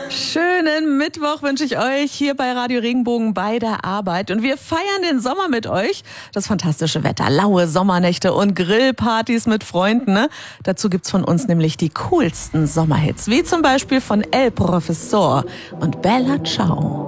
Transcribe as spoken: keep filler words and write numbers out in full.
Schönen Mittwoch wünsche ich euch hier bei Radio Regenbogen bei der Arbeit. Und wir feiern den Sommer mit euch. Das fantastische Wetter, laue Sommernächte und Grillpartys mit Freunden. Ne? Dazu gibt's von uns nämlich die coolsten Sommerhits, wie zum Beispiel von El Professor und Bella Ciao.